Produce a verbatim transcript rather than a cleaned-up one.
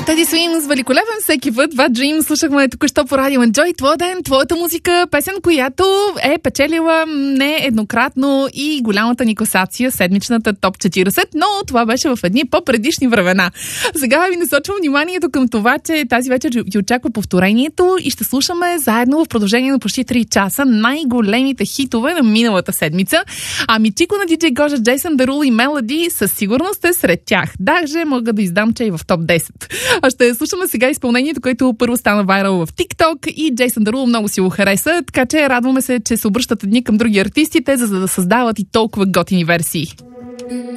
Тези Swings, великолепен всеки път. Bad Dreams слушахме току-що по радио Enjoy. Твоя ден, твоята музика, песен, която е печелила не еднократно и голямата ни класация, седмичната топ четиридесет, но това беше в едни по-предишни времена. Сега ви насочвам вниманието към това, че тази вечер ви очаква повторението и ще слушаме заедно в продължение на почти три часа най-големите хитове на миналата седмица. Ами Чико на диджей Гожа, Джейсън Дерул и Мелоди със сигурност е сред тях. Даже мога да издам, че и в топ десет. А ще слушаме сега изпълнението, което първо стана вайрал в TikTok и Джейсън Дерул много си го хареса, така че радваме се, че се обръщат едни към други артисти, те за да създават и толкова готини версии.